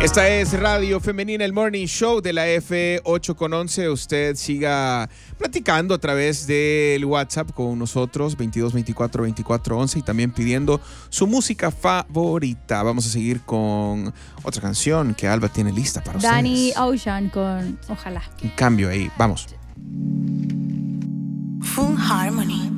Esta es Radio Femenina, el Morning Show de la F8 con 11. Usted siga platicando a través del WhatsApp con nosotros, 22 24 24 11, y también pidiendo su música favorita. Vamos a seguir con otra canción que Alba tiene lista para ustedes. Danny Ocean con Ojalá. Un cambio ahí, vamos. Full Harmony.